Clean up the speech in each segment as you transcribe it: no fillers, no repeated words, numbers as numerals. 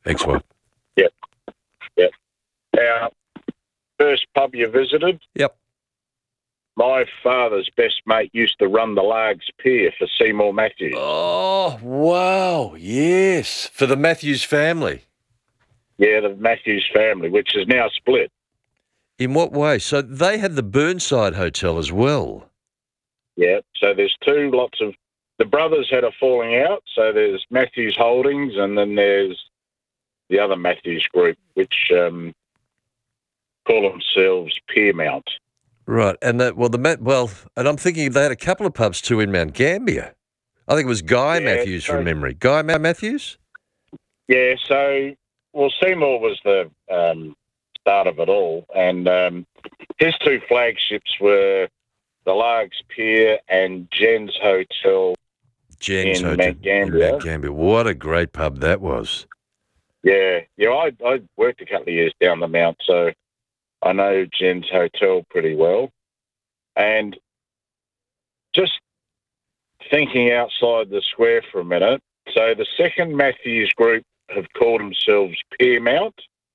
ex-wife. Yep. Our first pub you visited, Yep. my father's best mate used to run the Largs Pier for Seymour Matthews. Oh, wow. Yes. For the Matthews family. Yeah, the Matthews family, which is now split. In what way? So they had the Burnside Hotel as well. Yeah, so there's two lots of... The brothers had a falling out, so there's Matthews Holdings and then there's the other Matthews group, which call themselves Piermount. Right. And and I'm thinking they had a couple of pubs too in Mount Gambier. I think it was Guy Matthews from memory. Guy Matthews? Yeah, so, well, Seymour was the start of it all, and his two flagships were the Largs Pier and Jen's Hotel in Mount Gambier. Mount Gambier. What a great pub that was. Yeah, I worked a couple of years down the Mount, so I know Jen's Hotel pretty well. And just thinking outside the square for a minute, so the second Matthews group have called themselves Piermount.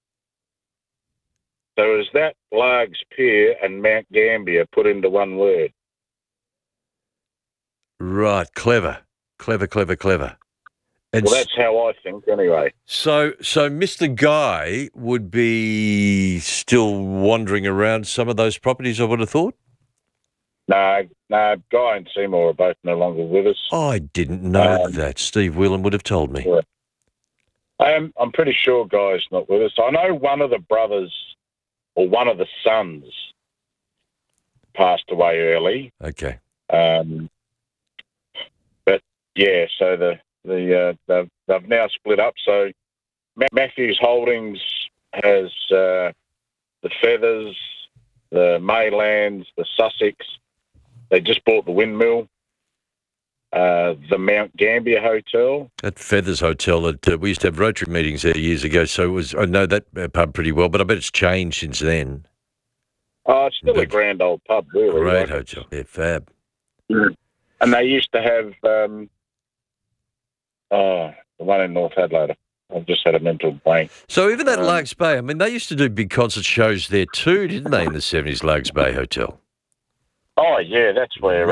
So is that Largs Pier and Mount Gambier put into one word? Right. Clever. And Well, that's how I think anyway. So Mr. Guy would be still wandering around some of those properties, I would have thought? No, Guy and Seymour are both no longer with us. I didn't know that. Steve Whelan would have told me. Yeah. I'm pretty sure Guy's not with us. I know one of the brothers or one of the sons passed away early. Okay. But yeah, so they've now split up. So Matthews Holdings has the Feathers, the Maylands, the Sussex. They just bought the Windmill, the Mount Gambier Hotel. That Feathers Hotel, we used to have Rotary meetings there years ago, so I know that pub pretty well, but I bet it's changed since then. Oh, it's still a grand old pub, really. Great hotel. Yeah, fab. And they used to have the one in North Adelaide. I've just had a mental blank. So even that Largs Bay, I mean, they used to do big concert shows there too, didn't they, in the 70s, Largs Bay Hotel? Oh, yeah, that's where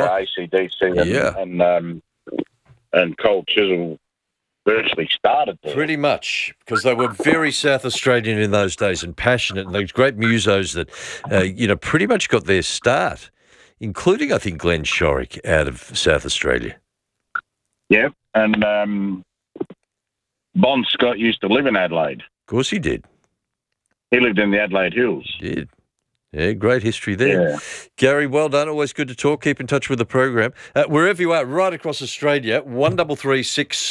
AC/DC and Cold Chisel virtually started there. Pretty much, because they were very South Australian in those days and passionate, and those great musos that, pretty much got their start, including, I think, Glenn Shorrock out of South Australia. Yeah, and Bon Scott used to live in Adelaide. Of course he did. He lived in the Adelaide Hills. He did. Yeah, great history there. Yeah. Gary, well done. Always good to talk. Keep in touch with the program. Wherever you are, right across Australia, 133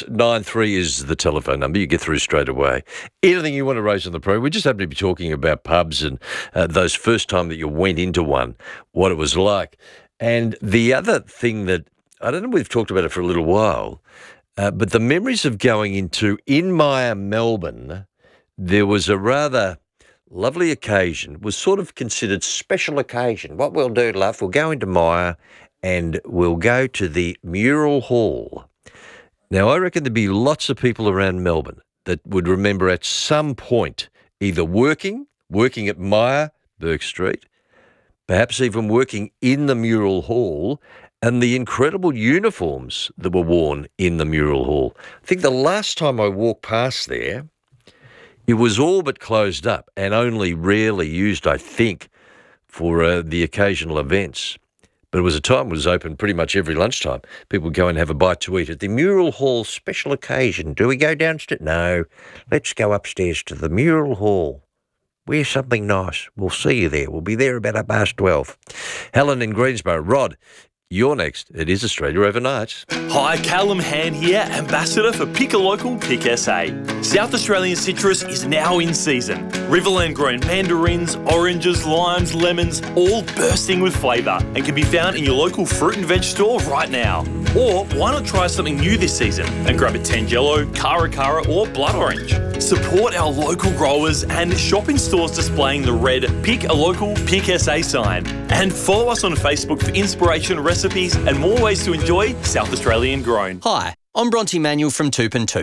693 is the telephone number. You get through straight away. Anything you want to raise on the program. We just happen to be talking about pubs and those first time that you went into one, what it was like. And the other thing that, I don't know, we've talked about it for a little while, but the memories of going into, in Myer, Melbourne, there was a rather lovely occasion, was sort of considered special occasion. What we'll do, love, we'll go into Myer and we'll go to the Mural Hall. Now, I reckon there'd be lots of people around Melbourne that would remember at some point either working at Myer, Bourke Street, perhaps even working in the Mural Hall, and the incredible uniforms that were worn in the Mural Hall. I think the last time I walked past there, it was all but closed up and only rarely used, I think, for the occasional events. But it was a time it was open pretty much every lunchtime. People would go and have a bite to eat at the Mural Hall special occasion. Do we go downstairs? No, let's go upstairs to the Mural Hall. Wear something nice. We'll see you there. We'll be there about 12:30. Helen in Greensboro. Rod, you're next. It is Australia Overnight. Hi, Callum Hand here, Ambassador for Pick a Local, Pick SA. South Australian citrus is now in season. Riverland grown mandarins, oranges, limes, lemons, all bursting with flavour and can be found in your local fruit and veg store right now. Or why not try something new this season and grab a Tangelo, Cara Cara or Blood Orange. Support our local growers and shop in stores displaying the red Pick a Local, Pick SA sign. And follow us on Facebook for inspiration, recipes and more ways to enjoy South Australian grown. Hi, I'm Bronte Manuel from Toop and Toop.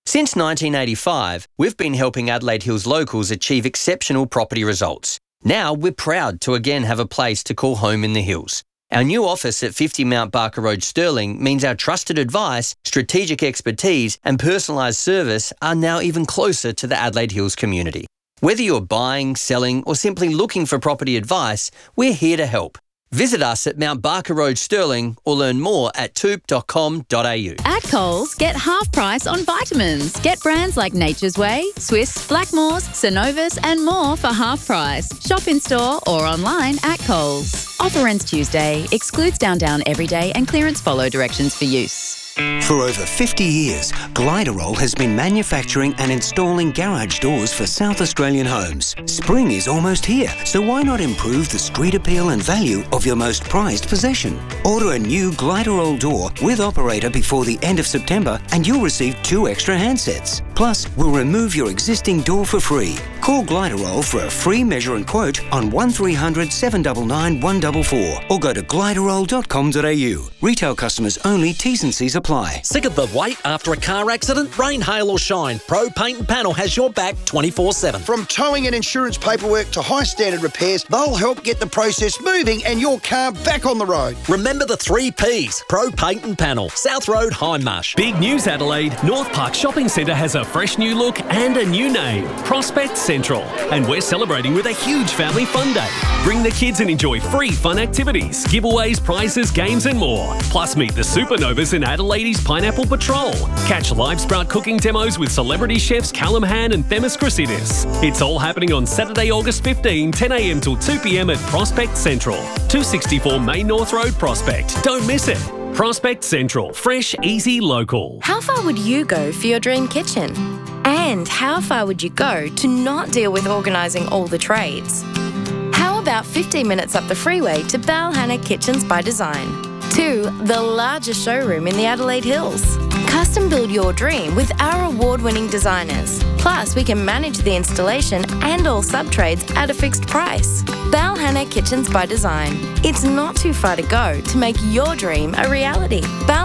Since 1985, we've been helping Adelaide Hills locals achieve exceptional property results. Now we're proud to again have a place to call home in the hills. Our new office at 50 Mount Barker Road, Stirling, means our trusted advice, strategic expertise and personalised service are now even closer to the Adelaide Hills community. Whether you're buying, selling or simply looking for property advice, we're here to help. Visit us at Mount Barker Road, Stirling, or learn more at toop.com.au. At Coles, get half price on vitamins. Get brands like Nature's Way, Swiss, Blackmores, Synovus and more for half price. Shop in store or online at Coles. Offer ends Tuesday. Excludes Down Everyday and clearance follow directions for use. For over 50 years, Gliderol has been manufacturing and installing garage doors for South Australian homes. Spring is almost here, so why not improve the street appeal and value of your most prized possession? Order a new Gliderol door with operator before the end of September and you'll receive 2 extra handsets. Plus, we'll remove your existing door for free. Call Gliderol for a free measure and quote on 1300 799 144 or go to gliderol.com.au. Retail customers only, T's and C's apply. Sick of the wait after a car accident? Rain, hail or shine, Pro Paint and Panel has your back 24/7. From towing and insurance paperwork to high standard repairs, they'll help get the process moving and your car back on the road. Remember the 3 Ps. Pro Paint and Panel. South Road, Hindmarsh. Big news, Adelaide. North Park Shopping Centre has a fresh new look and a new name, Prospect Central. And we're celebrating with a huge family fun day. Bring the kids and enjoy free fun activities, giveaways, prizes, games and more. Plus meet the Supernovas in Adelaide's Pineapple Patrol. Catch live sprout cooking demos with celebrity chefs Callum Han and Themis Chrysidis. It's all happening on Saturday, August 15, 10 a.m. till 2 p.m. at Prospect Central, 264 Main North Road, Prospect. Don't miss it. Prospect Central. Fresh, easy, local. How far would you go for your dream kitchen? And how far would you go to not deal with organising all the trades? How about 15 minutes up the freeway to Balhanna Kitchens by Design? 2, the largest showroom in the Adelaide Hills. Custom build your dream with our award-winning designers. Plus, we can manage the installation and all sub-trades at a fixed price. Balhanna Kitchens by Design. It's not too far to go to make your dream a reality.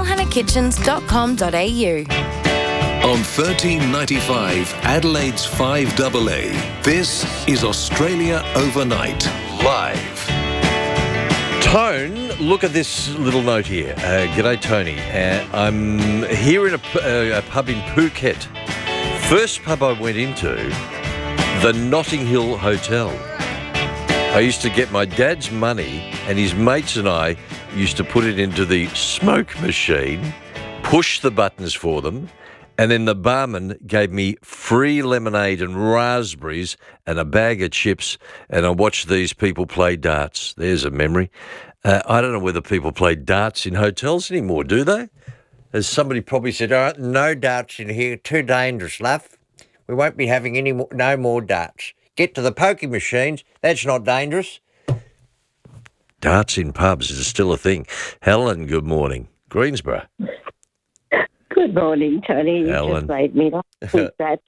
balhannakitchens.com.au. On 1395 Adelaide's 5AA, this is Australia Overnight, live. Tone, look at this little note here. G'day, Tony. I'm here in a pub in Phuket. First pub I went into, the Notting Hill Hotel. I used to get my dad's money and his mates and I used to put it into the smoke machine, push the buttons for them, and then the barman gave me free lemonade and raspberries and a bag of chips, and I watched these people play darts. There's a memory. I don't know whether people play darts in hotels anymore, do they? As somebody probably said, no darts in here, too dangerous, love. We won't be having no more darts. Get to the pokie machines, that's not dangerous. Darts in pubs is still a thing. Helen, good morning. Greensboro. Good morning, Tony. You Alan. just made me laugh with that.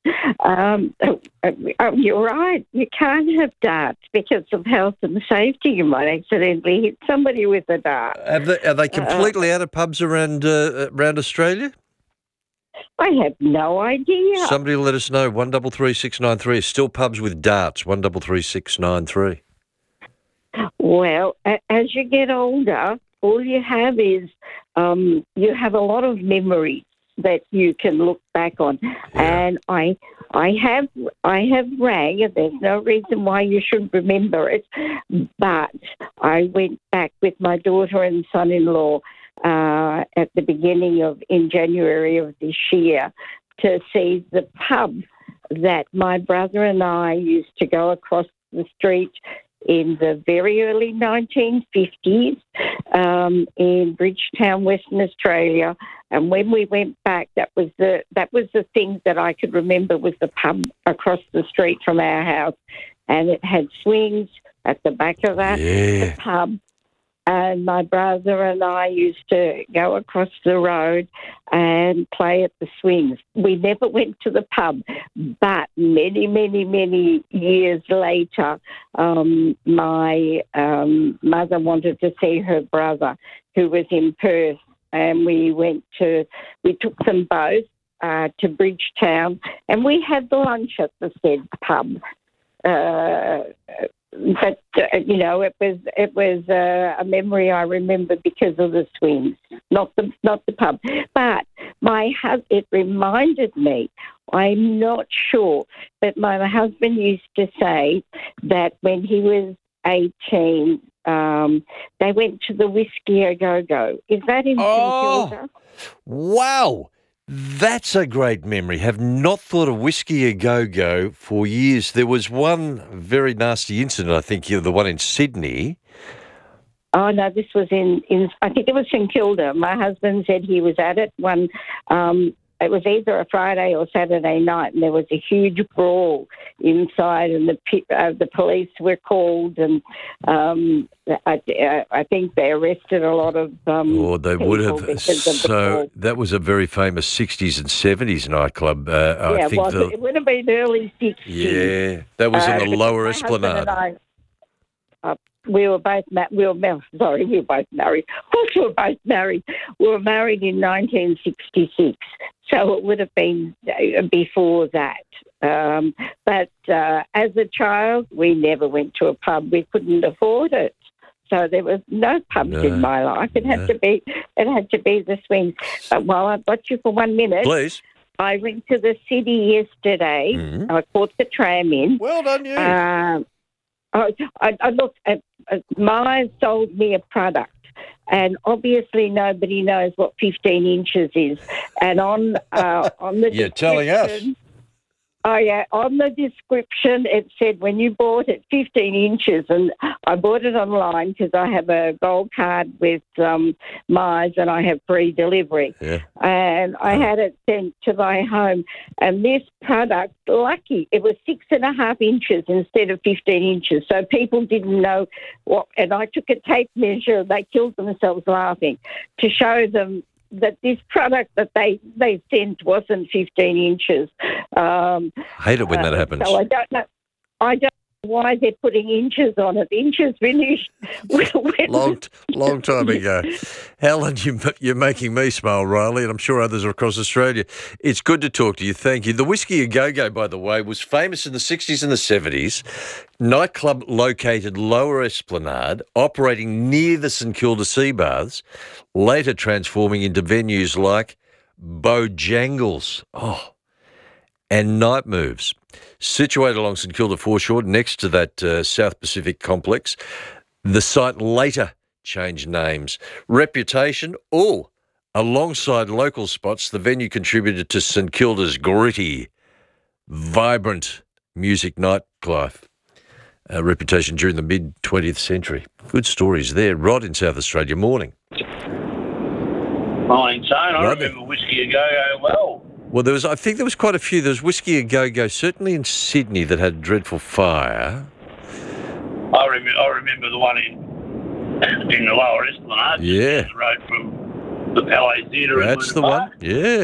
You're right. You can't have darts because of health and safety. You might accidentally hit somebody with a dart. Are they completely out of pubs around Australia? I have no idea. Somebody let us know. 133693 is still pubs with darts. 133693. Well, as you get older, all you have is you have a lot of memories that you can look back on. Yeah. And I have rang, and there's no reason why you shouldn't remember it, but I went back with my daughter and son-in-law at the beginning in January of this year to see the pub that my brother and I used to go across the street in the very early 1950s in Bridgetown, Western Australia. And when we went back, that was the thing that I could remember was the pub across the street from our house. And it had swings at the back of the pub. And my brother and I used to go across the road and play at the swings. We never went to the pub, but many, many, many years later, my mother wanted to see her brother who was in Perth, and we took them both to Bridgetown, and we had the lunch at the said pub. But it was a memory I remember because of the swings, not the pub. But it reminded me. I'm not sure, but my husband used to say that when he was 18, they went to the Whiskey A Go-Go. Is that in St Kilda? Wow. That's a great memory. Have not thought of Whiskey A Go-Go for years. There was one very nasty incident, I think, the one in Sydney. Oh, no, this was in I think it was St Kilda. My husband said he was at it one. It was either a Friday or Saturday night, and there was a huge brawl inside, and the police were called, and I think they arrested a lot of they would have. So that was a very famous 60s and 70s nightclub. I think it would have been early 60s. Yeah, that was in the Lower Esplanade. We were both married. We were both married. Of course, we were both married. We were married in 1966, so it would have been before that. But as a child, we never went to a pub. We couldn't afford it, so there was no pubs in my life. It had to be the swings. But while I've got you for 1 minute, please. I went to the city yesterday. Mm-hmm. I caught the tram in. Well done, you. I looked at Myers sold me a product, and obviously nobody knows what 15 inches is. And on the you're telling us. Oh, yeah. On the description, it said when you bought it 15 inches, and I bought it online because I have a gold card with Myers and I have free delivery. Yeah. And I had it sent to my home. And this product, lucky, it was 6.5 inches instead of 15 inches. So people didn't know what. And I took a tape measure. They killed themselves laughing to show them that this product that they sent wasn't 15 inches. Hate it when that happens. So I don't know why they're putting inches on it. Inches finished. long time ago. Helen, you're making me smile, Riley, and I'm sure others across Australia. It's good to talk to you. Thank you. The Whiskey A Go-Go, by the way, was famous in the 60s and the 70s. Nightclub located Lower Esplanade, operating near the St Kilda Sea Baths, later transforming into venues like Bojangles and Night Moves. Situated along St Kilda foreshore next to that South Pacific complex, the site later changed names. Reputation, alongside local spots, the venue contributed to St Kilda's gritty, vibrant music nightlife. Reputation during the mid-20th century. Good stories there. Rod in South Australia, morning. Morning, Tone. I remember Whiskey A Go-Go well. Well, I think there was quite a few. There was Whiskey A Go-Go, certainly in Sydney, that had a dreadful fire. I remember the one in the Lower Esplanade. Yeah. The road from the Palais Theatre. That's the one, yeah.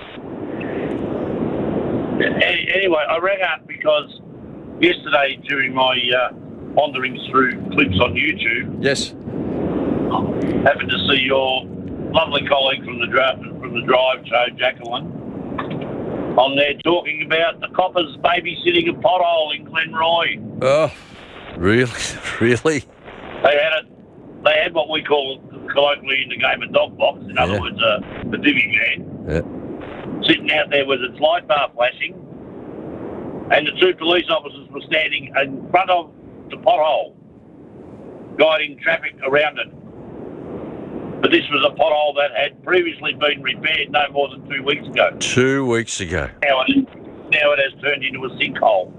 Anyway, I rang up because yesterday during my wanderings through clips on YouTube, yes, I happened to see your lovely colleague from the Drive show, Jacqueline, on there talking about the coppers babysitting a pothole in Glenroy. Oh, really? Really? They had what we call colloquially in the game a dog box, in other words, a divvy van, sitting out there with its light bar flashing, and the two police officers were standing in front of the pothole, guiding traffic around it. But this was a pothole that had previously been repaired no more than 2 weeks ago. 2 weeks ago. Now it has turned into a sinkhole.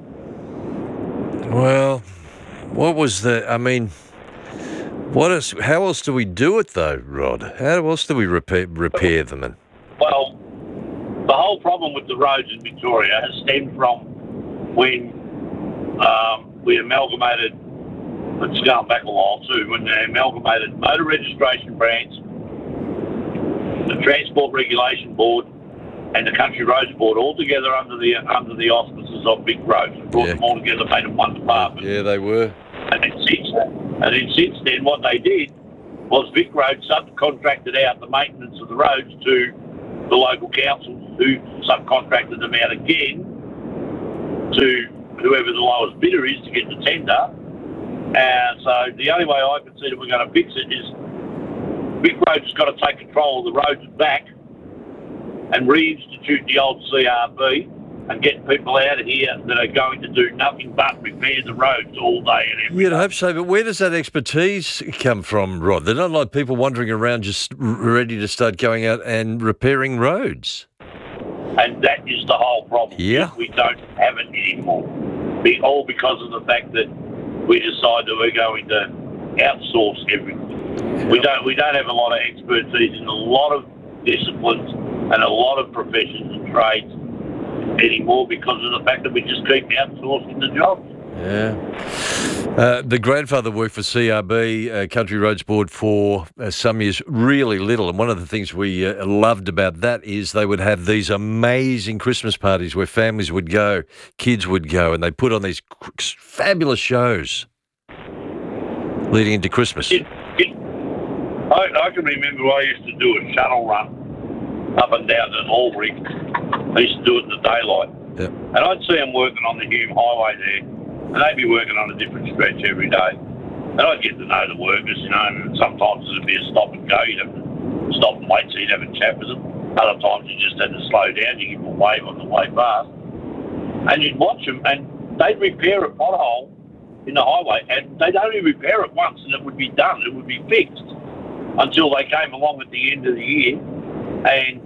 Well, what was how else do we do it though, Rod? How else do we repair them? Well, the whole problem with the roads in Victoria has stemmed from when we amalgamated, it's going back a while too, when they amalgamated motor registration branch, the Transport Regulation Board and the Country Roads Board all together under the auspices of Vic Roads. Brought them all together, made them one department. Yeah, they were. And then since then, what they did was Vic Roads subcontracted out the maintenance of the roads to the local councils. who subcontracted them out again to whoever the lowest bidder is to get the tender. And so the only way I can see that we're going to fix it is Vic Roads has got to take control of the roads back and reinstitute the old CRB and get people out of here that are going to do nothing but repair the roads all day and every You'd day. hope so, but where does that expertise come from, Rod? They're not like people wandering around just ready to start going out and repairing roads. And that is the whole problem. Yeah. We don't have it anymore. All because of the fact that we decide that we're going to outsource everything. We don't have a lot of expertise in a lot of disciplines and a lot of professions and trades anymore because of the fact that we just keep outsourcing the jobs. Yeah. The grandfather worked for CRB, Country Roads Board, for some years, really little. And one of the things we loved about that is they would have these amazing Christmas parties where families would go, kids would go, and they put on these fabulous shows leading into Christmas. I can remember I used to do a shuttle run up and down to Albury. I used to do it in the daylight. Yep. And I'd see them working on the Hume Highway there, and they'd be working on a different stretch every day. And I'd get to know the workers, you know, and sometimes it'd be a stop and go. You'd have to stop and wait so you'd have a chat with them. Other times you just had to slow down, you give them a wave on the way past. And you'd watch them, and they'd repair a pothole in the highway, and they'd only repair it once, and it would be done, it would be fixed, until they came along at the end of the year and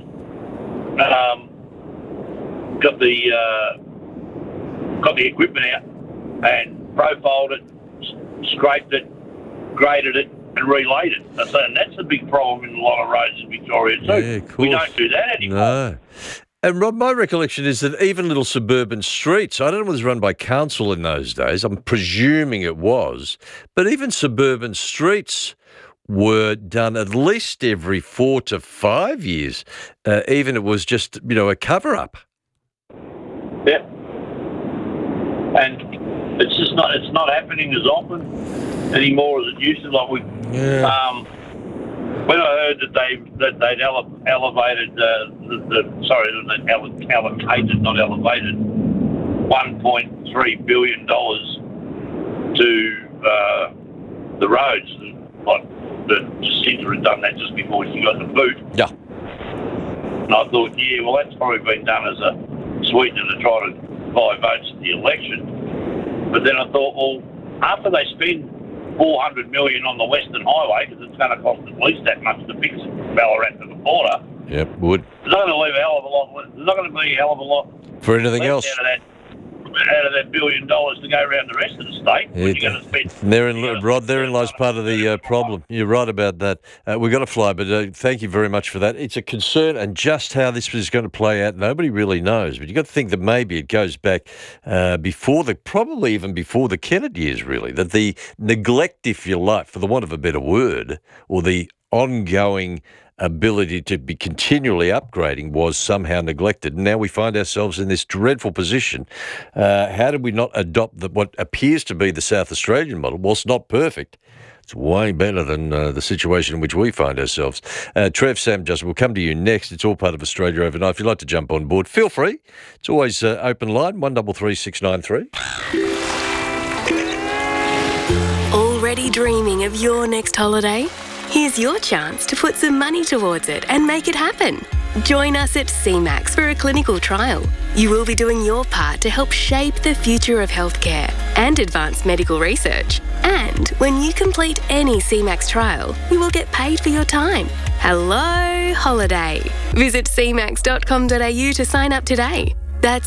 got the equipment out and profiled it, scraped it, graded it, and relayed it. And that's a big problem in a lot of roads in Victoria too. Yeah, of course. We don't do that anymore. No. And Rob, my recollection is that even little suburban streets, I don't know if it was run by council in those days, I'm presuming it was, but even suburban streets were done at least every 4 to 5 years. Even it was just, a cover-up. Yeah. And it's not happening as often anymore as it used to. Like when I heard that they'd allocated $1.3 billion to the roads, like that Jacinta had done that just before she got the boot. Yeah. And I thought, that's probably been done as a sweetener to try to buy votes in the election. But then I thought, well, after they spend $400 million on the Western Highway, because it's going to cost at least that much to fix it from Ballarat to the border. Yep, would. There's not going to leave a hell of a lot. There's not going to be a hell of a lot for anything else out of that $1 billion to go around the rest of the state. When you're going to spend. Therein lies part of the problem. You're right about that. We've got to fly, but thank you very much for that. It's a concern, and just how this is going to play out, nobody really knows. But you've got to think that maybe it goes back probably even before the Kennett years, really, that the neglect, if you like, for the want of a better word, or the ongoing ability to be continually upgrading was somehow neglected. And now we find ourselves in this dreadful position. How did we not adopt what appears to be the South Australian model? Whilst not perfect, it's way better than the situation in which we find ourselves. Trev, Sam, Justin, we'll come to you next. It's all part of Australia Overnight. If you'd like to jump on board, feel free. It's always open line, 133 693. Already dreaming of your next holiday? Here's your chance to put some money towards it and make it happen. Join us at CMAX for a clinical trial. You will be doing your part to help shape the future of healthcare and advanced medical research. And when you complete any CMAX trial, you will get paid for your time. Hello, holiday. Visit cmax.com.au to sign up today. That's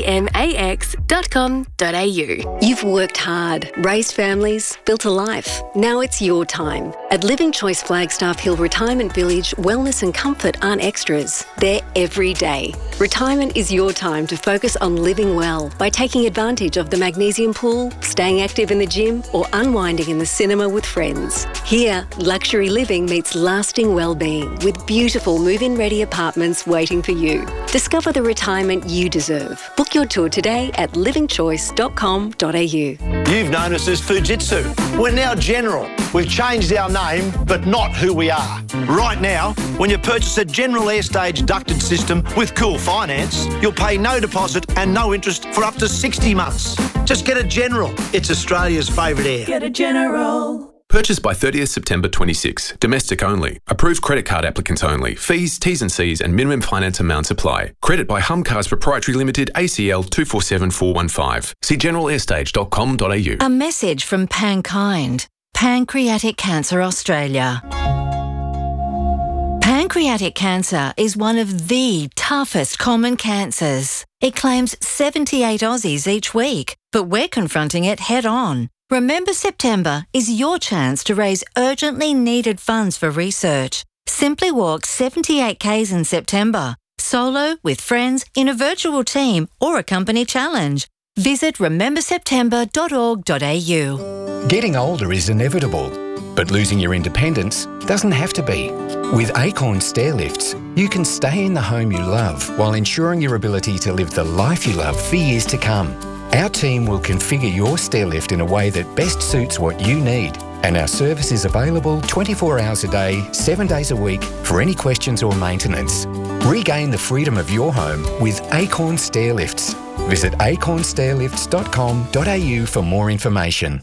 cmax.com.au. You've worked hard, raised families, built a life. Now it's your time. At Living Choice Flagstaff Hill Retirement Village, wellness and comfort aren't extras. They're every day. Retirement is your time to focus on living well by taking advantage of the magnesium pool, staying active in the gym, or unwinding in the cinema with friends. Here, luxury living meets lasting well-being with beautiful move-in ready apartments waiting for you. Discover the retirement you deserve deserve. Book your tour today at livingchoice.com.au. You've known us as Fujitsu. We're now General. We've changed our name, but not who we are. Right now, when you purchase a General Airstage ducted system with Cool Finance, you'll pay no deposit and no interest for up to 60 months. Just get a General. It's Australia's favourite air. Get a General. Purchased by 30th September 26. Domestic only. Approved credit card applicants only. Fees, T's and C's and minimum finance amounts apply. Credit by Humcars Proprietary Limited, ACL 247415. See generalairstage.com.au. A message from Pankind, Pancreatic Cancer Australia. Pancreatic cancer is one of the toughest common cancers. It claims 78 Aussies each week, but we're confronting it head on. Remember September is your chance to raise urgently needed funds for research. Simply walk 78 Ks in September, solo, with friends, in a virtual team or a company challenge. Visit rememberseptember.org.au. Getting older is inevitable, but losing your independence doesn't have to be. With Acorn Stairlifts, you can stay in the home you love while ensuring your ability to live the life you love for years to come. Our team will configure your stairlift in a way that best suits what you need, and our service is available 24 hours a day, 7 days a week for any questions or maintenance. Regain the freedom of your home with Acorn Stairlifts. Visit acornstairlifts.com.au for more information.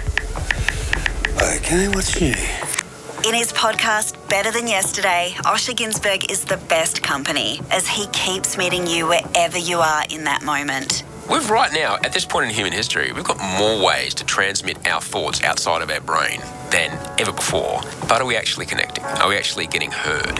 Okay, what's new? In his podcast, Better Than Yesterday, Osher Günsberg is the best company as he keeps meeting you wherever you are in that moment. We've right now, at this point in human history, we've got more ways to transmit our thoughts outside of our brain than ever before. But are we actually connecting? Are we actually getting heard?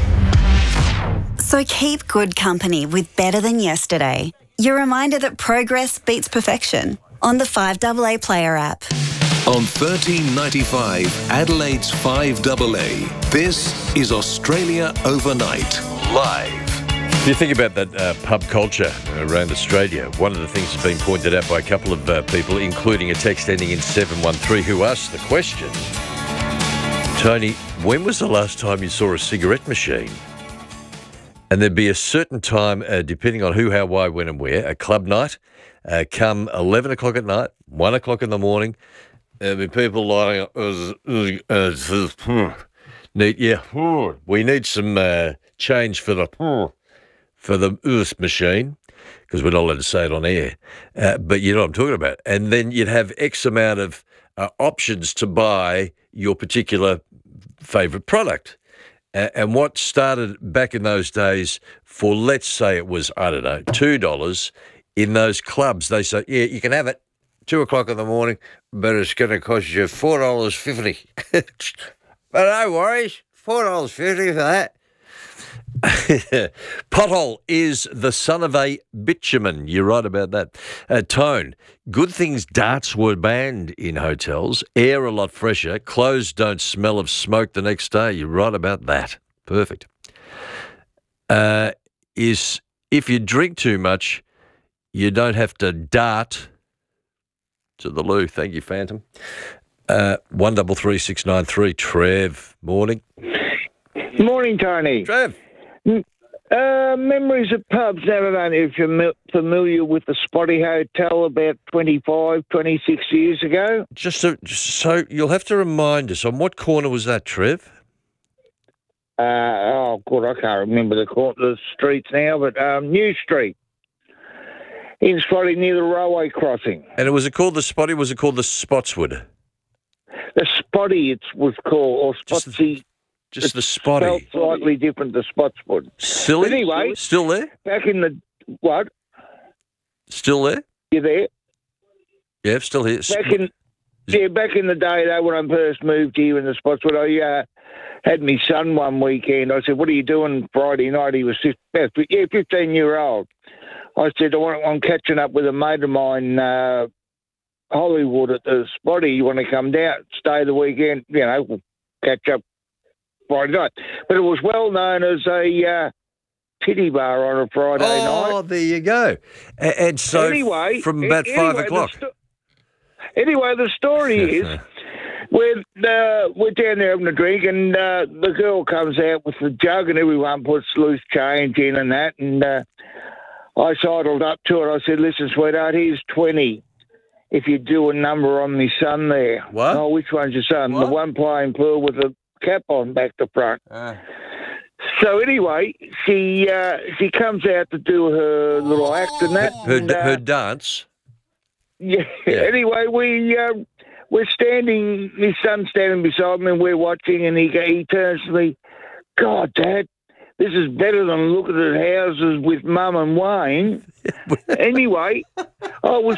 So keep good company with Better Than Yesterday. Your reminder that progress beats perfection on the 5AA Player app. On 1395 Adelaide's 5AA, this is Australia Overnight, live. If you think about that pub culture around Australia, one of the things that's been pointed out by a couple of people, including a text ending in 713, who asked the question, Tony, when was the last time you saw a cigarette machine? And there'd be a certain time, depending on who, how, why, when and where, a club night, come 11 o'clock at night, 1 o'clock in the morning, there'd be people lining up, we need some change for the machine, because we're not allowed to say it on air, but you know what I'm talking about. And then you'd have X amount of options to buy your particular favourite product. And what started back in those days for, let's say it was, I don't know, $2 in those clubs, they say, yeah, you can have it 2 o'clock in the morning, but it's going to cost you $4.50. But no worries, $4.50 for that. Pothole is the son of a bitumen. You're right about that. Tone, good things darts were banned in hotels. Air a lot fresher. Clothes don't smell of smoke the next day. You're right about that. Perfect. Is if you drink too much, you don't have to dart to the loo. Thank you, Phantom. 133693. Trev, morning. Morning, Tony. Trev. Memories of pubs. Now, I don't know if you're familiar with the Spotty Hotel about 25, 26 years ago. So you'll have to remind us, on what corner was that, Trev? Oh, God, I can't remember the streets now, but New Street in Spotty near the railway crossing. And was it called the Spotty? Was it called the Spotswood? The Spotty, it was called, or Spotsy. Just the Spotty. Spelled slightly different to Spotswood. Silly? But anyway. Still there? Back in the... What? Still there? You there? Yeah, still here. Back in the day, though, when I first moved here in the Spotswood, I had my son one weekend. I said, what are you doing Friday night? He was 15 year old. I said, I'm catching up with a mate of mine, Hollywood at the Spotty. You want to come down, stay the weekend? You know, we'll catch up Friday night. But it was well known as a titty bar on a Friday night. Oh, there you go. And so from about 5 o'clock. Anyway, the story is we're down there having a drink, and the girl comes out with the jug, and everyone puts loose change in and that. And I sidled up to it. I said, listen, sweetheart, here's 20 if you do a number on my son there. What? Oh, which one's your son? What? The one playing pool with the cap on back to front. So anyway, she comes out to do her little act and that. Her dance? Yeah. Anyway, we're standing, my son's standing beside me and we're watching, and he turns to me, God, Dad, this is better than looking at houses with Mum and Wayne. Anyway, I was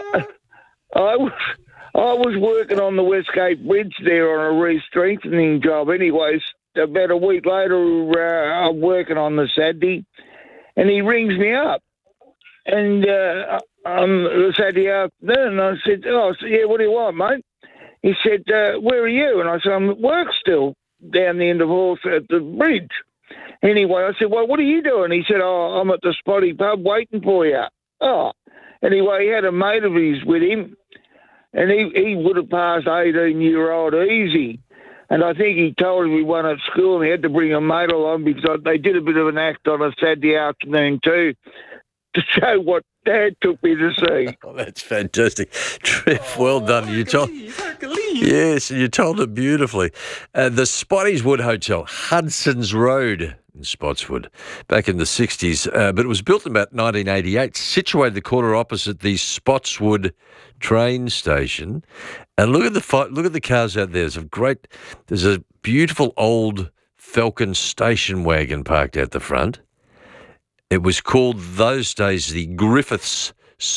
working on the Westgate Bridge there on a re-strengthening job. Anyways, about a week later, I'm working on the Saturday, and he rings me up. And the Saturday afternoon, I said, yeah, what do you want, mate? He said, where are you? And I said, I'm at work still down the end of Horse at the bridge. Anyway, I said, well, what are you doing? He said, I'm at the Spotty pub waiting for you. Oh, anyway, he had a mate of his with him, and he would have passed 18-year-old easy. And I think he told everyone at school and he had to bring a mate along because they did a bit of an act on a Saturday afternoon too to show what Dad took me to see. Oh, that's fantastic. Trev, well done. You told, yes, you told it beautifully. The Spottiswood Hotel, Hudson's Road in Spotswood, back in the 60s, but it was built in about 1988, situated the corner opposite the Spotswood train station. And look at the cars out there. There's a beautiful old Falcon station wagon parked out the front. It was called those days the Griffiths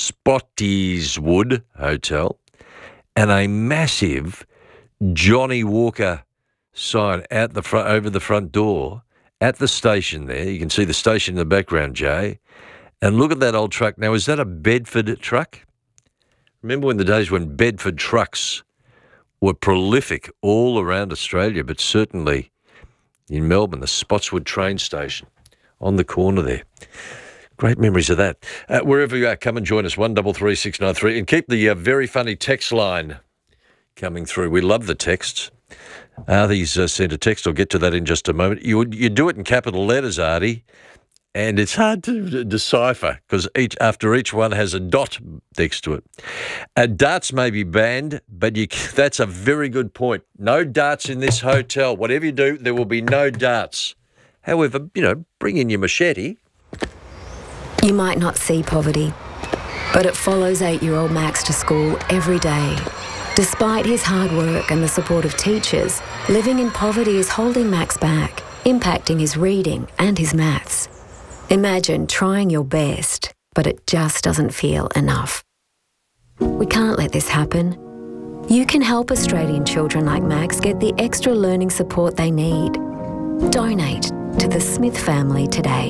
Spottiswood Hotel, and a massive Johnny Walker sign out the front, over the front door at the station there. You can see the station in the background, Jay. And look at that old truck. Now, is that a Bedford truck? Remember when the days when Bedford trucks were prolific all around Australia, but certainly in Melbourne, the Spotswood train station on the corner there. Great memories of that. Wherever you are, come and join us, 133693, and keep the very funny text line coming through. We love the texts. Artie's sent a text. I'll get to that in just a moment. You do it in capital letters, Artie, and it's hard to decipher because after each one has a dot next to it. Darts may be banned, but that's a very good point. No darts in this hotel. Whatever you do, there will be no darts. However, bring in your machete. You might not see poverty, but it follows 8-year-old Max to school every day. Despite his hard work and the support of teachers, living in poverty is holding Max back, impacting his reading and his maths. Imagine trying your best, but it just doesn't feel enough. We can't let this happen. You can help Australian children like Max get the extra learning support they need. Donate to the Smith family today.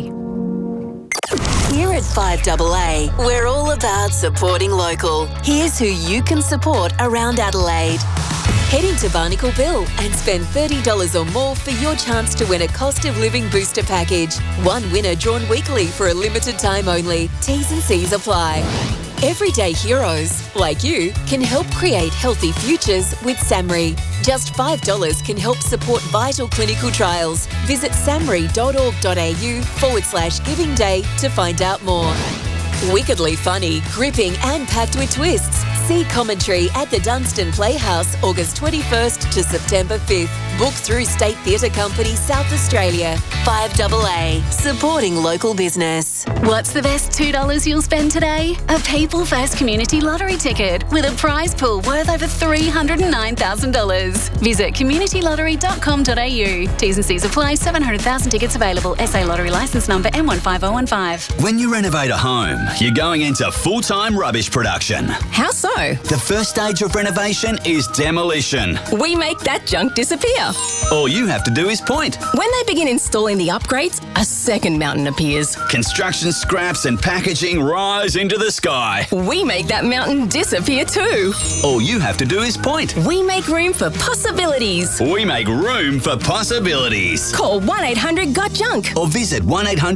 Here at 5AA, we're all about supporting local. Here's who you can support around Adelaide. Head into Barnacle Bill and spend $30 or more for your chance to win a cost of living booster package. One winner drawn weekly for a limited time only. T's and C's apply. Everyday heroes, like you, can help create healthy futures with SAMRI. Just $5 can help support vital clinical trials. Visit samri.org.au/Giving Day to find out more. Wickedly funny, gripping and packed with twists. See commentary at the Dunstan Playhouse, August 21st to September 5th. Book through State Theatre Company, South Australia. 5AA, supporting local business. What's the best $2 you'll spend today? A People First Community Lottery ticket with a prize pool worth over $309,000. Visit communitylottery.com.au. T's and C's apply. 700,000 tickets available. SA Lottery licence number M15015. When you renovate a home, you're going into full-time rubbish production. How so? The first stage of renovation is demolition. We make that junk disappear. All you have to do is point. When they begin installing the upgrades, a second mountain appears. Construction scraps and packaging rise into the sky. We make that mountain disappear too. All you have to do is point. We make room for possibilities. We make room for possibilities. Call 1-800-GOT-JUNK or visit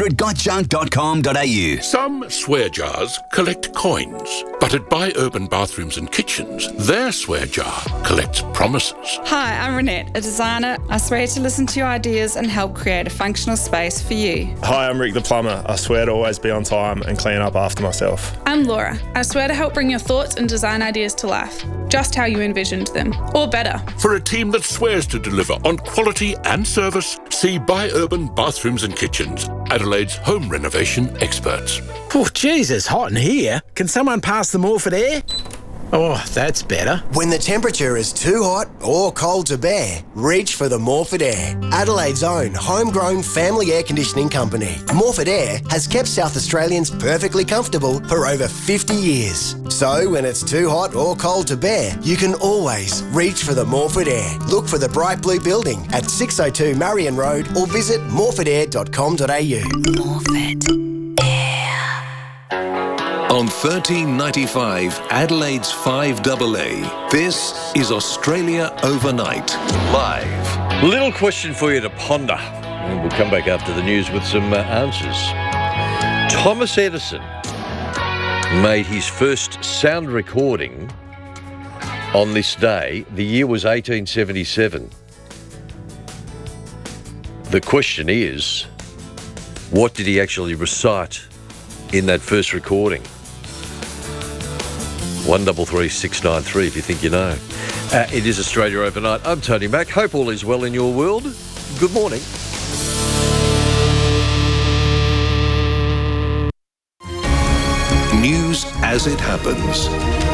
1800gotjunk.com.au. Some swear jars collect coins, but at Buy Urban Bath Bathrooms and Kitchens, their swear jar collects promises. Hi, I'm Renette, a designer. I swear to listen to your ideas and help create a functional space for you. Hi, I'm Rick the plumber. I swear to always be on time and clean up after myself. I'm Laura. I swear to help bring your thoughts and design ideas to life, just how you envisioned them, or better. For a team that swears to deliver on quality and service, see By Urban Bathrooms and Kitchens, Adelaide's home renovation experts. Oh, Jesus, hot in here. Can someone pass the Morford air? Oh, that's better. When the temperature is too hot or cold to bear, reach for the Morford Air, Adelaide's own homegrown family air conditioning company. Morford Air has kept South Australians perfectly comfortable for over 50 years. So when it's too hot or cold to bear, you can always reach for the Morford Air. Look for the bright blue building at 602 Marion Road or visit morfordair.com.au. Morford. On 1395 Adelaide's 5AA, this is Australia Overnight, live. Little question for you to ponder. And we'll come back after the news with some answers. Thomas Edison made his first sound recording on this day. The year was 1877. The question is, what did he actually recite in that first recording? 133 693 if you think you know. It is Australia Overnight. I'm Tony Mack. Hope all is well in your world. Good morning. News as it happens.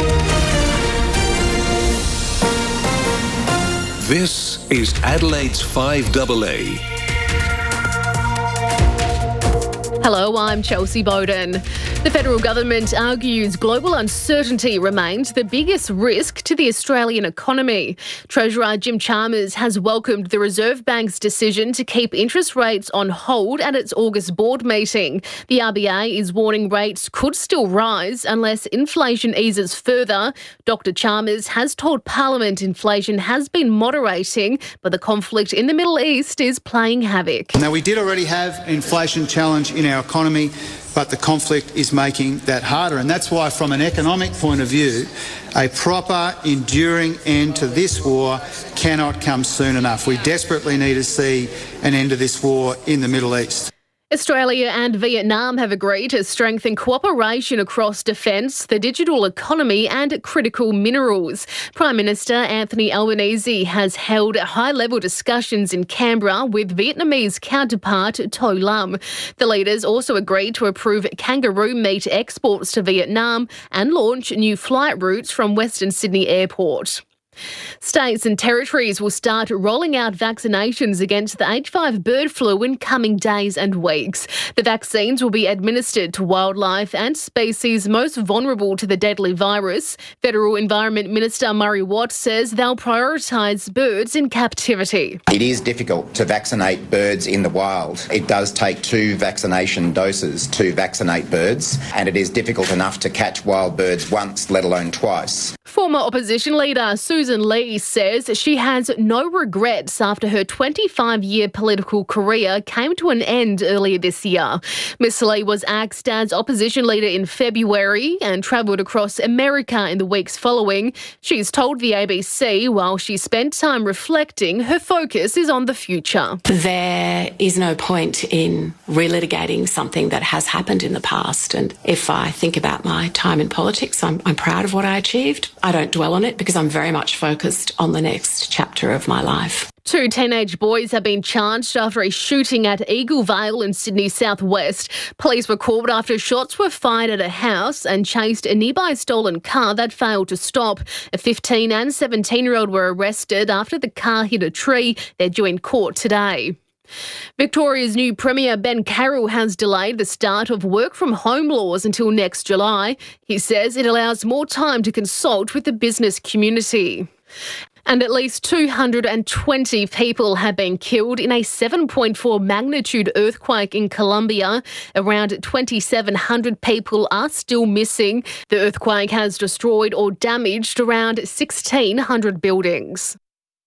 This is Adelaide's 5AA. Hello, I'm Chelsea Bowden. The federal government argues global uncertainty remains the biggest risk to the Australian economy. Treasurer Jim Chalmers has welcomed the Reserve Bank's decision to keep interest rates on hold at its August board meeting. The RBA is warning rates could still rise unless inflation eases further. Dr. Chalmers has told Parliament inflation has been moderating, but the conflict in the Middle East is playing havoc. Now, we did already have an inflation challenge in our economy, but the conflict is making that harder. And that's why, from an economic point of view, a proper, enduring end to this war cannot come soon enough. We desperately need to see an end to this war in the Middle East. Australia and Vietnam have agreed to strengthen cooperation across defence, the digital economy and critical minerals. Prime Minister Anthony Albanese has held high-level discussions in Canberra with Vietnamese counterpart To Lam. The leaders also agreed to approve kangaroo meat exports to Vietnam and launch new flight routes from Western Sydney Airport. States and territories will start rolling out vaccinations against the H5 bird flu in coming days and weeks. The vaccines will be administered to wildlife and species most vulnerable to the deadly virus. Federal Environment Minister Murray Watt says they'll prioritise birds in captivity. It is difficult to vaccinate birds in the wild. It does take 2 vaccination doses to vaccinate birds, and it is difficult enough to catch wild birds once, let alone twice. Former opposition leader Susan Lee says she has no regrets after her 25-year political career came to an end earlier this year. Ms Lee was axed as opposition leader in February and travelled across America in the weeks following. She's told the ABC while she spent time reflecting, her focus is on the future. There is no point in relitigating something that has happened in the past. And if I think about my time in politics, I'm proud of what I achieved. I don't dwell on it because I'm very much focused on the next chapter of my life. 2 teenage boys have been charged after a shooting at Eagle Vale in Sydney southwest. Police were called after shots were fired at a house and chased a nearby stolen car that failed to stop. A 15 and 17-year-old were arrested after the car hit a tree. They're due in court today. Victoria's new Premier Ben Carroll has delayed the start of work-from-home laws until next July. He says it allows more time to consult with the business community. And at least 220 people have been killed in a 7.4 magnitude earthquake in Colombia. Around 2,700 people are still missing. The earthquake has destroyed or damaged around 1,600 buildings.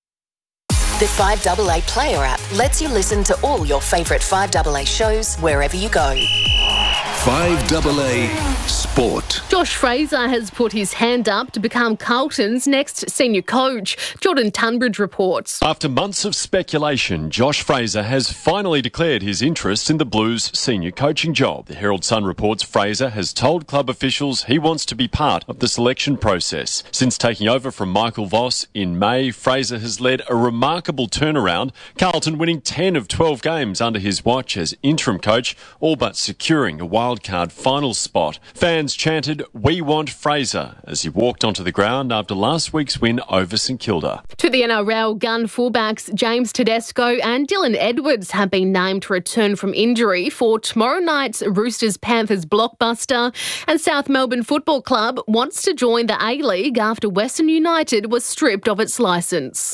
The 5AA Player app lets you listen to all your favourite 5AA shows wherever you go. 5AA Sport. Josh Fraser has put his hand up to become Carlton's next senior coach. Jordan Tunbridge reports. After months of speculation, Josh Fraser has finally declared his interest in the Blues' senior coaching job. The Herald Sun reports Fraser has told club officials he wants to be part of the selection process. Since taking over from Michael Voss in May, Fraser has led a remarkable turnaround, Carlton winning 10 of 12 games under his watch as interim coach, all but securing a wildcard final spot. Fans chanted, "We want Fraser," as he walked onto the ground after last week's win over St Kilda. To the NRL, gun fullbacks James Tedesco and Dylan Edwards have been named to return from injury for tomorrow night's Roosters-Panthers blockbuster. And South Melbourne Football Club wants to join the A-League after Western United was stripped of its licence.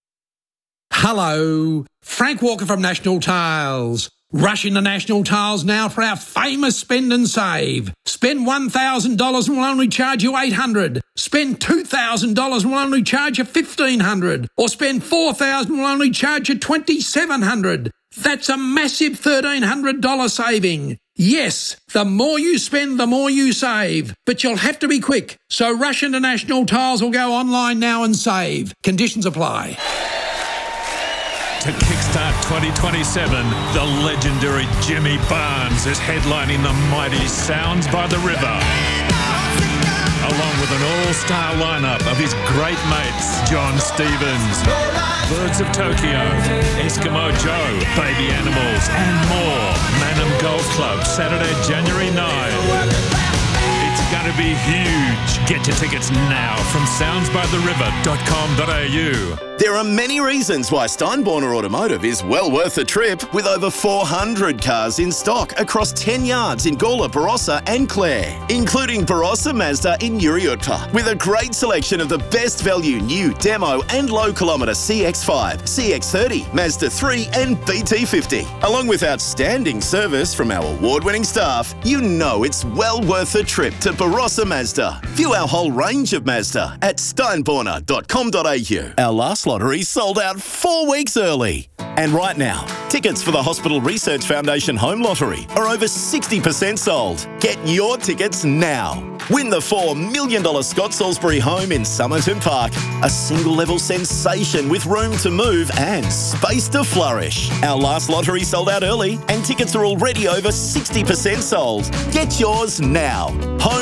Hello, Frank Walker from National Tiles. Rush into National Tiles now for our famous spend and save. Spend $1,000 and we'll only charge you $800. Spend $2,000 and we'll only charge you $1,500. Or spend $4,000 and we'll only charge you $2,700. That's a massive $1,300 saving. Yes, the more you spend, the more you save. But you'll have to be quick. So rush into National Tiles or go online now and save. Conditions apply. To kickstart 2027, the legendary Jimmy Barnes is headlining the mighty Sounds by the River. Along with an all-star lineup of his great mates, John Stevens, Birds of Tokyo, Eskimo Joe, Baby Animals, and more. Manham Golf Club, Saturday, January 9. It's going to be huge. Get your tickets now from soundsbytheriver.com.au. There are many reasons why Steinborner Automotive is well worth a trip, with over 400 cars in stock across 10 yards in Gawler, Barossa and Clare, including Barossa Mazda in Uriutpa, with a great selection of the best value new demo and low kilometre CX-5, CX-30, Mazda 3 and BT50. Along with outstanding service from our award-winning staff, you know it's well worth a trip to Barossa Mazda. View our whole range of Mazda at steinborner.com.au. Our last lottery sold out 4 weeks early. And right now, tickets for the Hospital Research Foundation Home Lottery are over 60% sold. Get your tickets now. Win the $4 million Scott Salisbury home in Somerton Park, a single-level sensation with room to move and space to flourish. Our last lottery sold out early and tickets are already over 60% sold. Get yours now.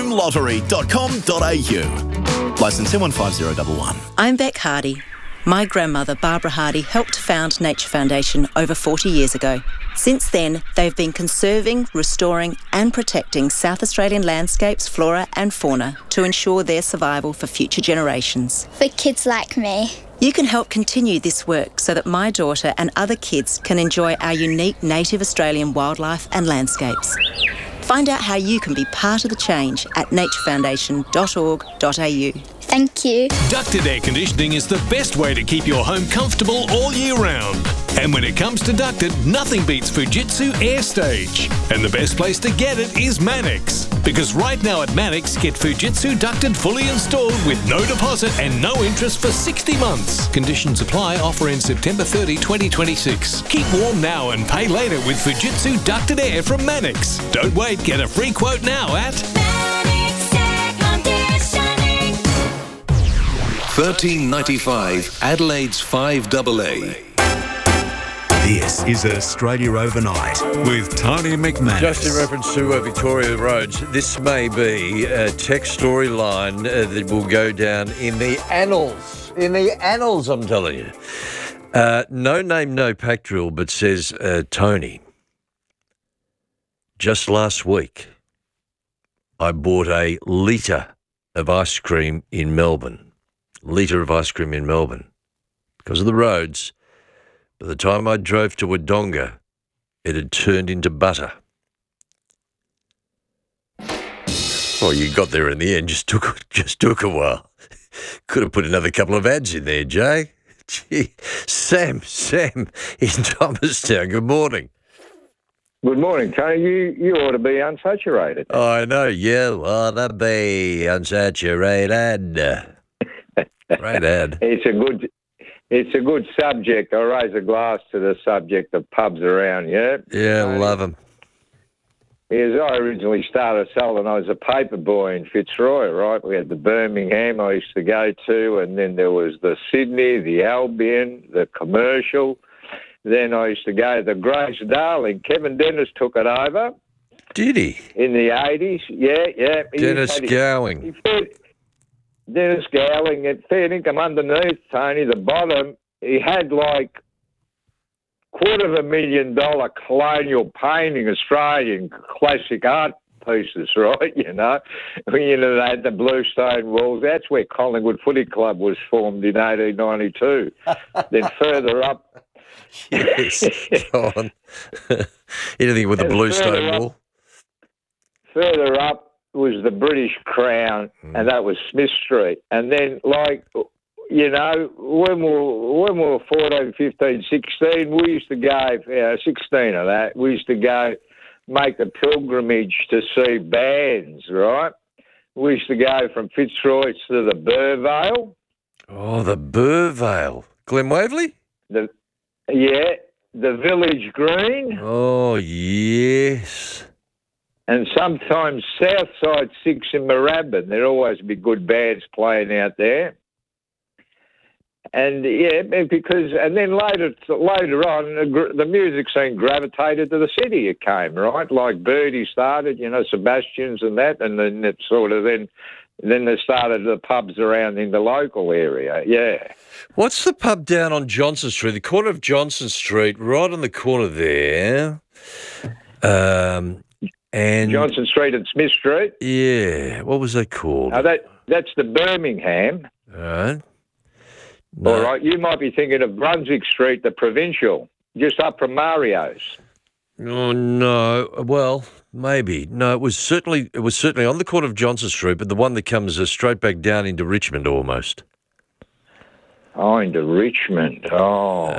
homelottery.com.au. Licence 15011. I'm Beck Hardy. My grandmother, Barbara Hardy, helped found Nature Foundation over 40 years ago. Since then, they've been conserving, restoring and protecting South Australian landscapes, flora and fauna to ensure their survival for future generations. For kids like me. You can help continue this work so that my daughter and other kids can enjoy our unique native Australian wildlife and landscapes. Find out how you can be part of the change at naturefoundation.org.au. Thank you. Ducted air conditioning is the best way to keep your home comfortable all year round. And when it comes to ducted, nothing beats Fujitsu AirStage. And the best place to get it is Mannix. Because right now at Mannix, get Fujitsu ducted fully installed with no deposit and no interest for 60 months. Conditions apply. Offer in September 30, 2026. Keep warm now and pay later with Fujitsu ducted air from Mannix. Don't wait. Get a free quote now at Mannix Air Conditioning. 1395 Adelaide's 5AA. This is Australia Overnight with Tony McManus. Just in reference to Victoria roads, this may be a tech storyline that will go down in the annals. In the annals, I'm telling you. No name, no pack drill, but says Tony. Just last week, I bought a litre of ice cream in Melbourne. Because of the roads. By the time I drove to Wodonga, it had turned into butter. Well, you got there in the end. Just took a while. Could have put another couple of ads in there, Jay. Gee, Sam in Thomastown. Good morning. Good morning, Tony. You ought to be unsaturated. Oh, I know. You ought to be unsaturated. Great ad. It's a good subject. I raise a glass to the subject of pubs around, yeah? Yeah, love them. As I originally started selling, I was a paper boy in Fitzroy, right? We had the Birmingham I used to go to, and then there was the Sydney, the Albion, the Commercial. Then I used to go to the Grace Darling. Kevin Dennis took it over. Did he? In the 80s, yeah. Dennis Gowing. Dennis Gowing, at fair income underneath, Tony, the bottom, he had like $250,000 colonial painting, Australian classic art pieces, right? You know, they had the bluestone walls. That's where Collingwood Footy Club was formed in 1892. Then further up. Yes, go on. Anything with the bluestone wall. Further up was the British Crown, and that was Smith Street. And then, like, you know, when we were 14, 15, 16, we used to go, 16 of that, we used to go make the pilgrimage to see bands, right? We used to go from Fitzroy to the Burvale. Oh, the Burvale. Glen Waverley? The Village Green. Oh, yes. And sometimes Southside 6 in Moorabbin. There'd always be good bands playing out there. And and then later on, the music scene gravitated to the city. It came, right? Like Birdie started, you know, Sebastian's and that, and then it sort of then they started the pubs around in the local area. Yeah. What's the pub down on Johnson Street? The corner of Johnson Street, right on the corner there. And Johnson Street and Smith Street. Yeah. What was that called? Now that's the Birmingham. All right. No. All right, you might be thinking of Brunswick Street, the Provincial, just up from Mario's. Oh no, well maybe no. It was certainly on the corner of Johnson Street, but the one that comes straight back down into Richmond almost. Oh, into Richmond. Oh,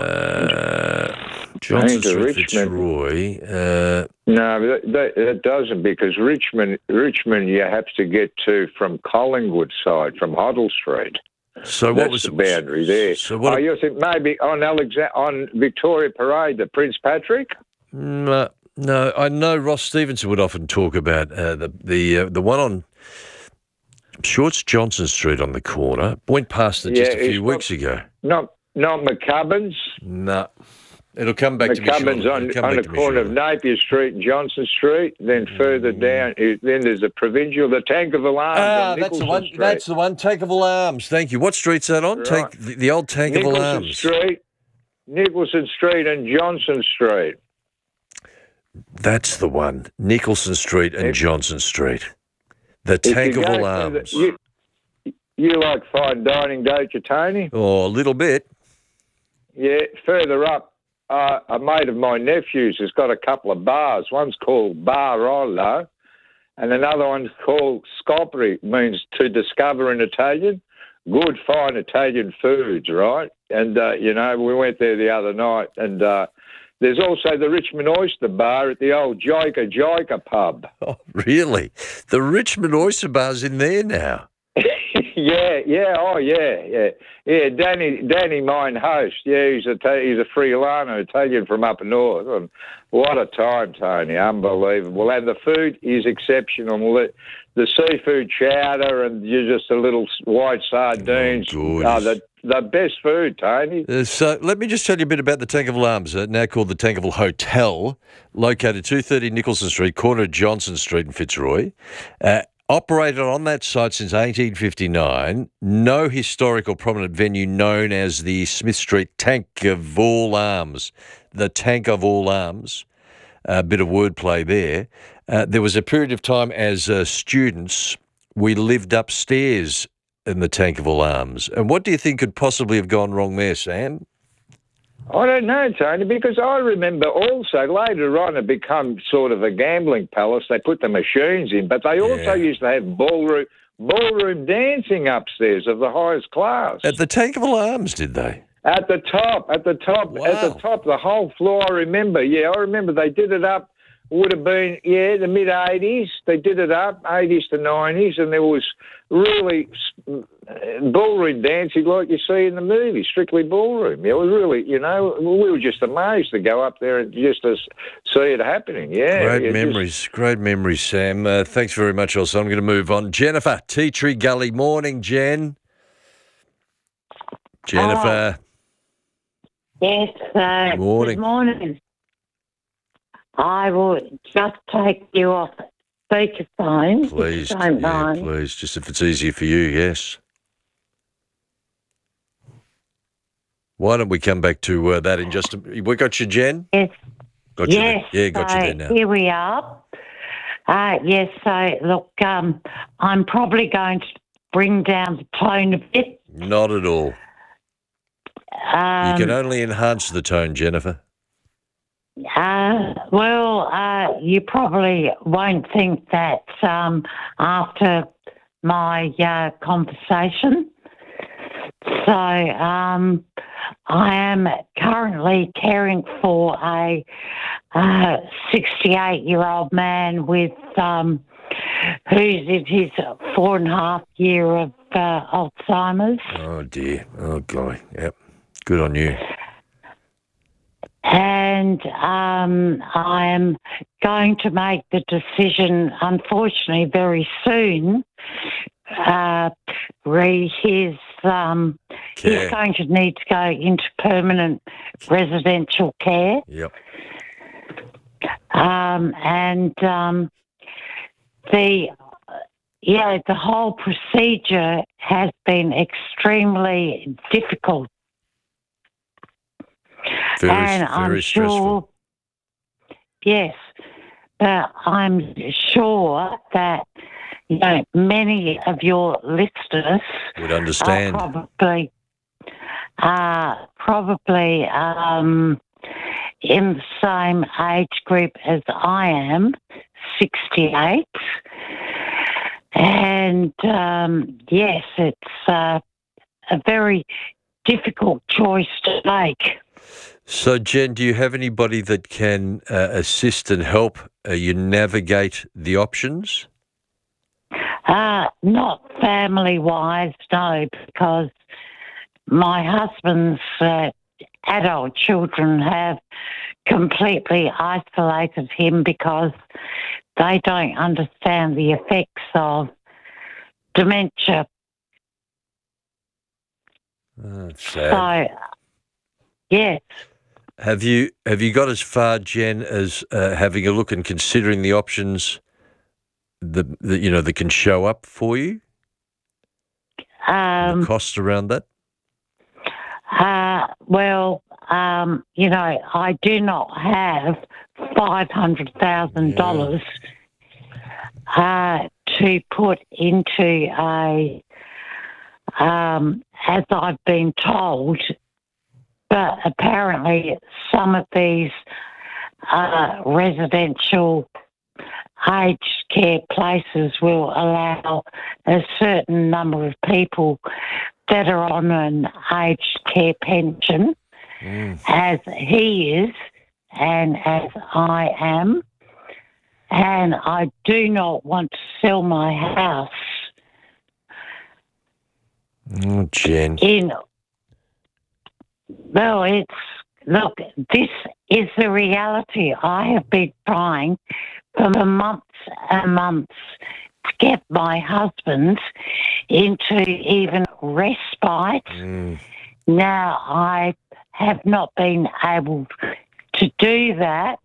Johnson Street, Fitzroy. No, that doesn't, because Richmond, you have to get to from Collingwood side, from Hoddle Street. So what was the boundary there? So what? You think maybe on Victoria Parade, the Prince Patrick? No, I know Ross Stevenson would often talk about the one on. I'm sure it's Johnson Street on the corner. Went past it just a few weeks ago. Not McCubbin's. No. It'll come back to me. McCubbin's on the corner of Napier Street and Johnson Street. Then further down, then there's the Provincial, the Tankerville Arms. That's the one. Street. That's the one. Tankerville Arms. Thank you. What street's that on? Right. The old Tankerville Arms. Nicholson Street and Johnson Street. That's the one. Nicholson Street and Johnson Street. The Tankerville Arms. You like fine dining, don't you, Tony? Oh, a little bit. Yeah. Further up. A mate of my nephew's has got a couple of bars. One's called Bar Rollo, and another one's called Scopri, means to discover in Italian. Good, fine Italian foods, right? And, we went there the other night, and there's also the Richmond Oyster Bar at the old Joyka pub. Oh, really? The Richmond Oyster Bar's in there now? Yeah. Danny, mine host. Yeah, he's a Friulano Italian from up north. And what a time, Tony! Unbelievable. And the food is exceptional. The seafood chowder and just a little white sardines. The best food, Tony. So let me just tell you a bit about the Tankerville Arms, now called the Tankerville Hotel, located 230 Nicholson Street, corner of Johnson Street in Fitzroy. Operated on that site since 1859. No historical prominent venue known as the Smith Street Tank of All Arms. The Tank of All Arms. A bit of wordplay there. There was a period of time as students, we lived upstairs in the Tank of All Arms. And what do you think could possibly have gone wrong there, Sam? I don't know, Tony, because I remember also later on it became sort of a gambling palace. They put the machines in, but they also used to have ballroom dancing upstairs of the highest class. At the Tank of All Arms, did they? At the top, the whole floor, I remember. Yeah, I remember they did it up, would have been, the mid-'80s. They did it up, 80s to 90s, and there was really ballroom dancing like you see in the movie, Strictly Ballroom. It was really, we were just amazed to go up there and just to see it happening. Yeah, Great memories, Sam. Thanks very much, also. I'm going to move on. Jennifer, Tea Tree Gully. Morning, Jen. Jennifer. Yes, morning. Good morning. I will just take you off speakerphone. Please, if you don't mind. please. Just if it's easier for you, yes. Why don't we come back to that in just a... We got you, Jen? Yes. Got you there. Yeah, got you there now. Here we are. Yes, so look, I'm probably going to bring down the tone a bit. Not at all. You can only enhance the tone, Jennifer. You probably won't think that after my conversation. So I am currently caring for a 68-year-old man with who's in his 4.5 year of Alzheimer's. Oh, dear. Oh, golly. Yep. Good on you. And I am going to make the decision, unfortunately, very soon. He's going to need to go into permanent residential care. Yep. The whole procedure has been extremely difficult. Very stressful. Yes, but I'm sure that many of your listeners would understand. Probably in the same age group as I am, 68. And yes, it's a very difficult choice to make. So, Jen, do you have anybody that can assist and help you navigate the options? Not family-wise, no, because my husband's adult children have completely isolated him because they don't understand the effects of dementia. Sad. So, yes. Have you got as far, Jen, as having a look and considering the options that can show up for you? The costs around that? I do not have $500,000 to put into as I've been told, but apparently some of these residential aged care places will allow a certain number of people that are on an aged care pension, as he is and as I am, and I do not want to sell my house. Oh, Jen. Look, this is the reality. I have been trying for months and months to get my husband into even respite. Now I have not been able to do that.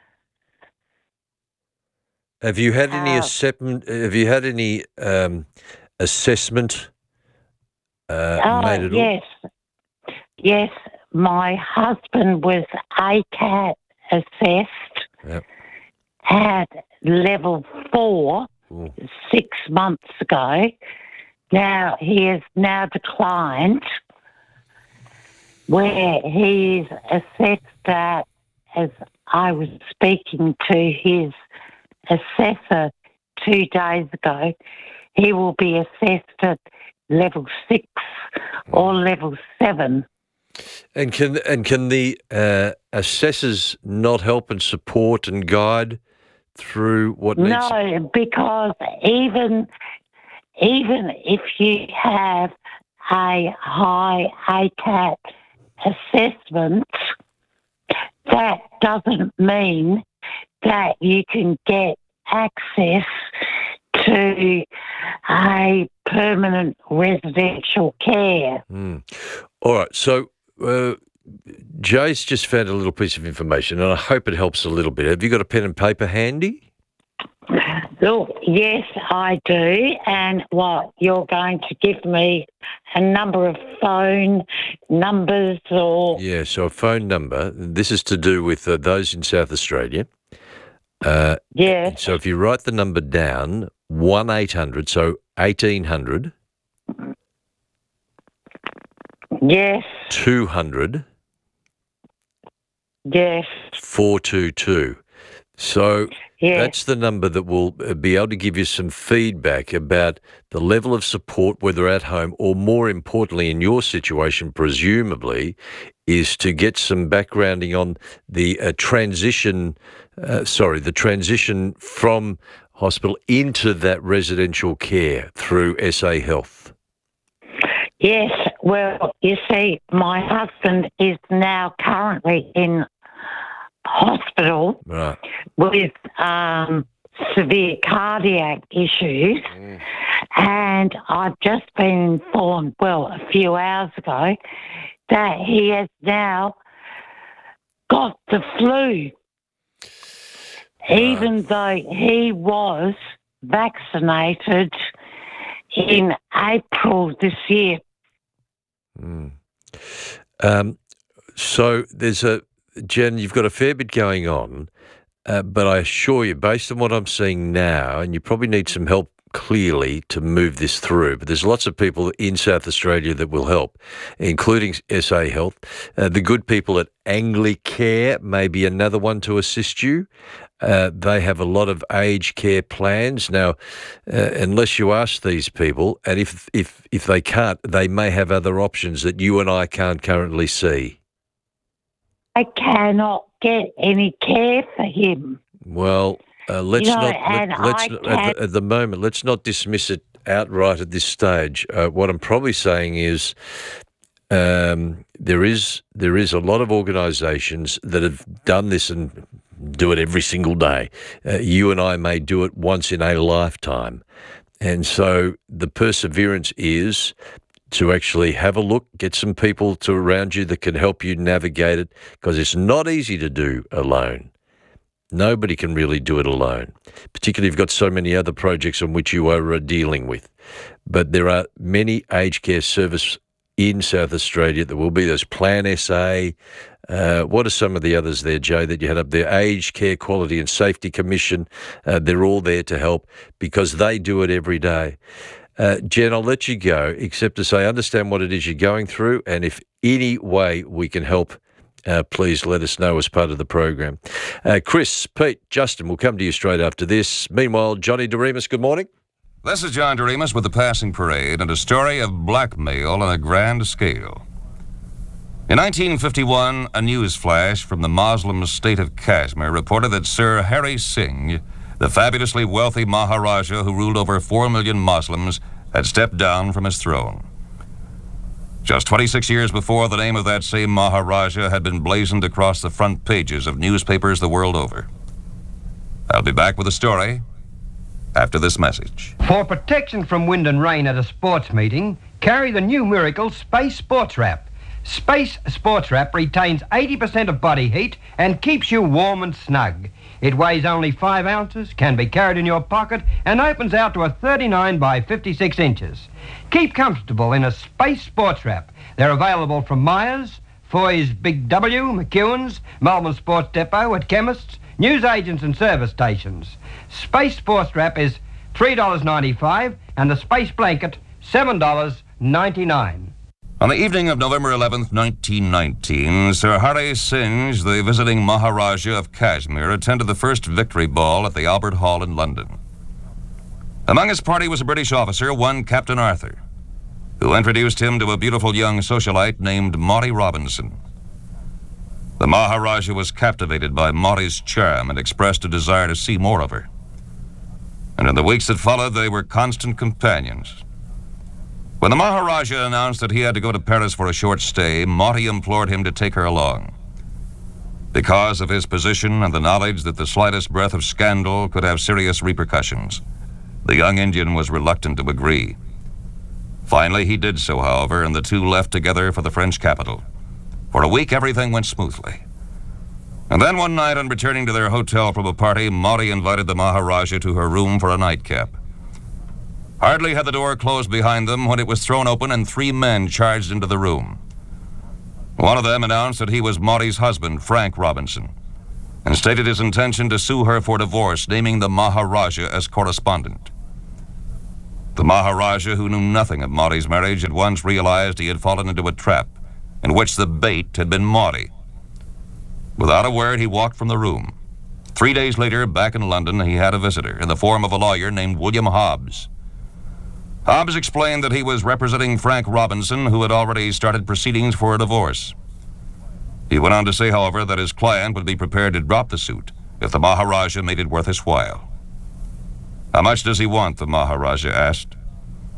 Have you had any assessment? Have you had any assessment made at all? Yes. My husband was ACAT assessed at level 4 6 months ago. Now he has now declined, where he is assessed at, as I was speaking to his assessor 2 days ago, he will be assessed at level 6 or level 7. And can the assessors not help and support and guide through what needs? No, because even even if you have a high ACAT assessment, that doesn't mean that you can get access to a permanent residential care. All right, so Jay's just found a little piece of information, and I hope it helps a little bit. Have you got a pen and paper handy? Look, yes, I do. And what, you're going to give me a number of phone numbers or... Yeah, so a phone number. This is to do with those in South Australia. Yes. So if you write the number down, 1-800, so 1800... Yes. 200... Yes. 422. So that's the number that will be able to give you some feedback about the level of support, whether at home or, more importantly, in your situation, presumably, is to get some backgrounding on the transition from hospital into that residential care through SA Health. Yes. Well, you see, my husband is now currently in hospital with severe cardiac issues, and I've just been informed, a few hours ago, that he has now got the flu, even though he was vaccinated in April this year. So there's Jen, you've got a fair bit going on, but I assure you, based on what I'm seeing now, and you probably need some help clearly to move this through, but there's lots of people in South Australia that will help, including SA Health. The good people at Anglicare may be another one to assist you. They have a lot of aged care plans. Now, unless you ask these people, and if they can't, they may have other options that you and I can't currently see. I cannot get any care for him. Well, at the moment, let's not dismiss it outright at this stage. What I'm probably saying is there is a lot of organisations that have done this and do it every single day. You and I may do it once in a lifetime. And so the perseverance is to actually have a look, get some people around you that can help you navigate it, because it's not easy to do alone. Nobody can really do it alone, particularly if you've got so many other projects on which you are dealing with. But there are many aged care services in South Australia. There will be. There's Plan SA. What are some of the others there, Jay, that you had up there? Aged Care Quality and Safety Commission. They're all there to help because they do it every day. Jen, I'll let you go, except to say I understand what it is you're going through, and if any way we can help, please let us know as part of the program. Chris, Pete, Justin, we'll come to you straight after this. Meanwhile, Johnny Doremus, good morning. This is John Doremus with the Passing Parade and a story of blackmail on a grand scale. In 1951, a news flash from the Muslim state of Kashmir reported that Sir Hari Singh, the fabulously wealthy Maharaja who ruled over 4 million Muslims, had stepped down from his throne. Just 26 years before, the name of that same Maharaja had been blazoned across the front pages of newspapers the world over. I'll be back with a story after this message. For protection from wind and rain at a sports meeting, carry the new miracle Space Sports Wrap. Space Sports Wrap retains 80% of body heat and keeps you warm and snug. It weighs only 5 ounces, can be carried in your pocket, and opens out to a 39 by 56 inches. Keep comfortable in a Space Sports Wrap. They're available from Myers, Foy's Big W, McEwen's, Melbourne Sports Depot, at chemists, newsagents and service stations. Space Sports Wrap is $3.95 and the Space Blanket $7.99. On the evening of November 11th, 1919, Sir Hari Singh, the visiting Maharaja of Kashmir, attended the first victory ball at the Albert Hall in London. Among his party was a British officer, one Captain Arthur, who introduced him to a beautiful young socialite named Maudie Robinson. The Maharaja was captivated by Maudie's charm and expressed a desire to see more of her. and in the weeks that followed, they were constant companions. When the Maharaja announced that he had to go to Paris for a short stay, Maury implored him to take her along. Because of his position and the knowledge that the slightest breath of scandal could have serious repercussions, the young Indian was reluctant to agree. Finally, he did so, however, and the two left together for the French capital. For a week, everything went smoothly. And then one night, on returning to their hotel from a party, Maury invited the Maharaja to her room for a nightcap. Hardly had the door closed behind them when it was thrown open and 3 men charged into the room. One of them announced that he was Maury's husband, Frank Robinson, and stated his intention to sue her for divorce, naming the Maharaja as correspondent. The Maharaja, who knew nothing of Maury's marriage, at once realized he had fallen into a trap in which the bait had been Maury. Without a word, he walked from the room. 3 days later, back in London, he had a visitor in the form of a lawyer named William Hobbs. Hobbs explained that he was representing Frank Robinson, who had already started proceedings for a divorce. He went on to say, however, that his client would be prepared to drop the suit if the Maharaja made it worth his while. "How much does he want?" the Maharaja asked.